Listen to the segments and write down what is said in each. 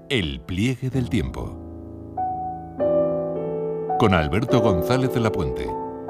El pliegue del tiempo. Con Alberto González de la Puente.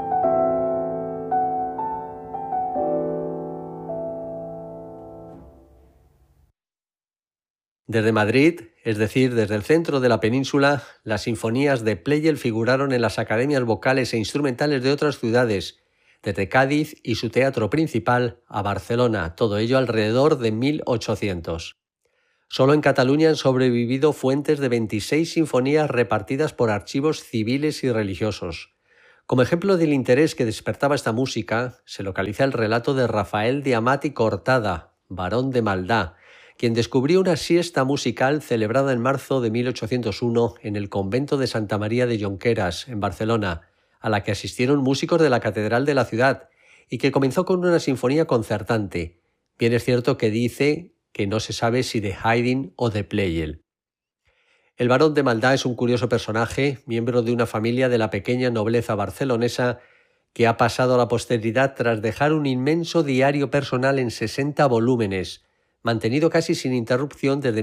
Desde Madrid, es decir, desde el centro de la península, las sinfonías de Pleyel figuraron en las academias vocales e instrumentales de otras ciudades, desde Cádiz y su teatro principal a Barcelona, todo ello alrededor de 1800. Solo en Cataluña han sobrevivido fuentes de 26 sinfonías repartidas por archivos civiles y religiosos. Como ejemplo del interés que despertaba esta música, se localiza el relato de Rafael de Amat y Cortada, barón de Maldá, quien descubrió una siesta musical celebrada en marzo de 1801 en el convento de Santa María de Jonqueras, en Barcelona, a la que asistieron músicos de la catedral de la ciudad, y que comenzó con una sinfonía concertante. Bien es cierto que dice que no se sabe si de Haydn o de Pleyel. El barón de Maldá es un curioso personaje, miembro de una familia de la pequeña nobleza barcelonesa, que ha pasado a la posteridad tras dejar un inmenso diario personal en 60 volúmenes, mantenido casi sin interrupción desde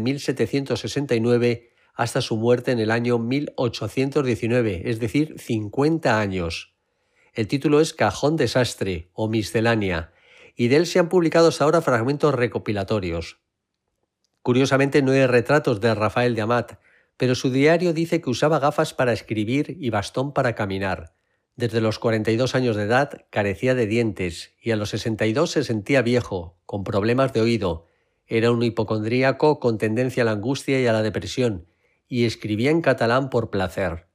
1769 hasta su muerte en el año 1819, es decir, 50 años. El título es Cajón de Sastre o Miscelánea, y de él se han publicado hasta ahora fragmentos recopilatorios. Curiosamente no hay retratos de Rafael de Amat, pero su diario dice que usaba gafas para escribir y bastón para caminar. Desde los 42 años de edad carecía de dientes y a los 62 se sentía viejo, con problemas de oído. Era un hipocondríaco con tendencia a la angustia y a la depresión, y escribía en catalán por placer.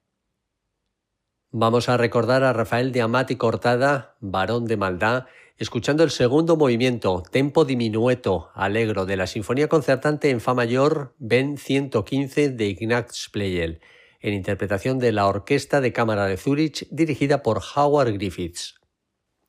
Vamos a recordar a Rafael de Amat y Cortada, barón de Maldá, escuchando el segundo movimiento, tempo diminueto, allegro, de la Sinfonía Concertante en Fa mayor, Ben 115 de Ignaz Pleyel, en interpretación de la Orquesta de Cámara de Zúrich, dirigida por Howard Griffiths.